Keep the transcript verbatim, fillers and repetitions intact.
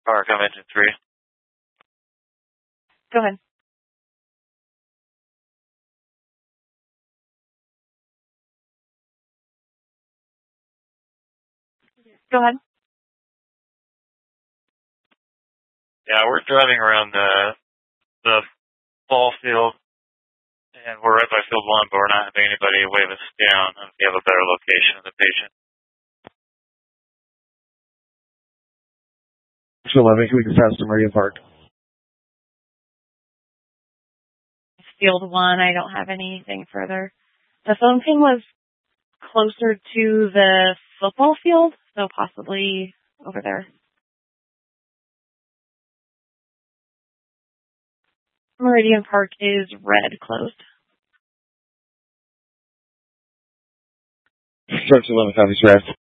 Park, I'm engine three. Go ahead. Go ahead. Yeah, we're driving around the the ball field, and we're right by field one, but we're not having anybody wave us down. If you have a better location of the patient. eleven, can we just pass to Meridian Park? Field one, I don't have anything further. The phone ping was closer to the football field, so possibly over there. Meridian Park is red closed. Approach eleven, copies, red.